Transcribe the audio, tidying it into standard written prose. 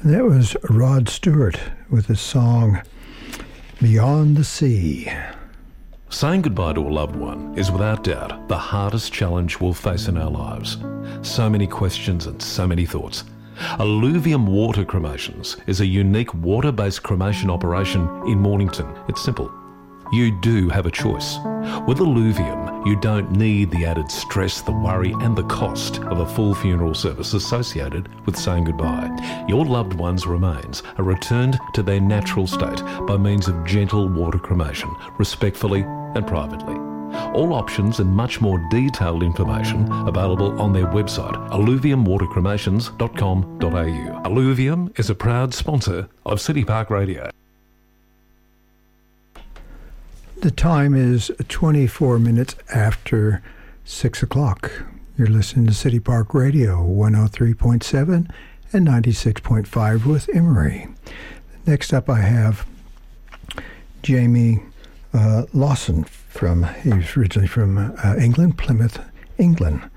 That was Rod Stewart with the song Beyond the Sea. Saying goodbye to a loved one is without doubt the hardest challenge we'll face in our lives. So many questions and so many thoughts. Alluvium Water Cremations is a unique water-based cremation operation in Mornington. It's simple. You do have a choice. With Alluvium, you don't need the added stress, the worry and the cost of a full funeral service associated with saying goodbye. Your loved one's remains are returned to their natural state by means of gentle water cremation, respectfully and privately. All options and much more detailed information available on their website, alluviumwatercremations.com.au. Alluvium is a proud sponsor of City Park Radio. The time is 24 minutes after 6 o'clock. You're listening to City Park Radio, 103.7 and 96.5 with Emery. Next up I have Jamie Lawson. He's originally from England, Plymouth, England.